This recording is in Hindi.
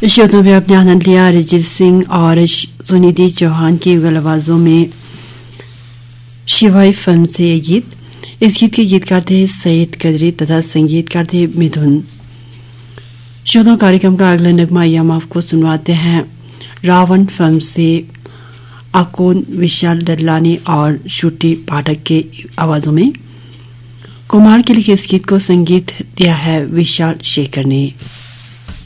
शोधों में अपने आनंद लिया अरिजीत सिंह और सुनिधि चौहान की युगल आवाजों में शिवाई फिल्म से ये गीत। इस गीत के गीतकार थे सईद कदरी तथा संगीतकार थे मिथुन। शोधों कार्यक्रम का अगला नगमा आइए हम आपको सुनवाते हैं रावण फिल्म से अकोन विशाल ददलानी और श्रुति पाठक के आवाजों में। कुमार के लिए इस गीत को संगीत दिया है विशाल शेखर ने।